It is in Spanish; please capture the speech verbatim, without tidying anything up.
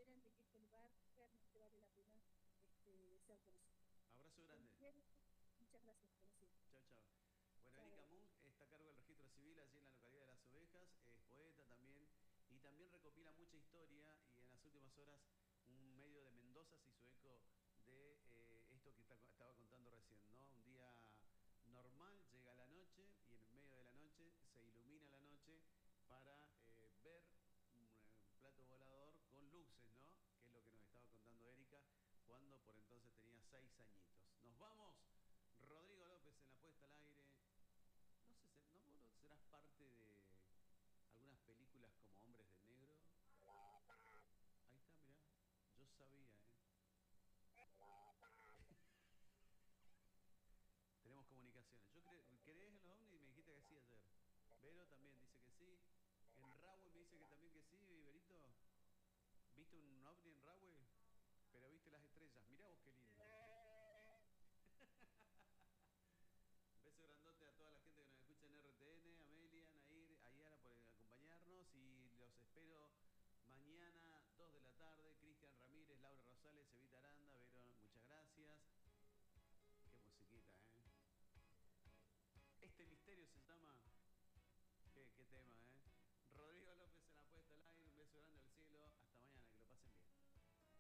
consideren de que este lugar realmente vale la pena este, ser conocido. Abrazo grande. Muchas gracias, conocido. Chao, chao. Bueno, chao. Erika Munk está a cargo del registro civil allí en la localidad de Las Ovejas, es poeta también y también recopila mucha historia y en las últimas horas un medio de Mendoza se hizo eco de eh, esto que está, estaba contando recién, ¿no? Un día normal, llega la noche y en medio de la noche se ilumina la noche para eh, ver un eh, plato volador con luces, ¿no? Que es lo que nos estaba contando Erika cuando por entonces tenía seis añitos. Nos vamos. Rodrigo López en la puesta al aire. No sé, ¿no, ¿no serás parte de algunas películas como Hombres de Negro? Ahí está, mirá. Yo sabía, ¿eh? Tenemos comunicaciones. Yo cre ¿Crees en los ovnis? Y me dijiste que sí ayer. Vero también dice que sí. En Rahue me dice que también que sí, Verito. ¿Viste un ovni en Rahue? Pero viste las estrellas. Mirá vos qué lindo. Beso grandote a toda la gente que nos escucha en R T N, Amelia, Nair, Ayala por acompañarnos y los espero mañana, dos de la tarde. Cristian Ramírez, Laura Rosales, Evita Aranda, Vero, muchas gracias. Qué musiquita, ¿eh? Este misterio se llama... Qué, qué tema, ¿eh? Rodrigo López en la puesta al aire, un beso grande al cielo.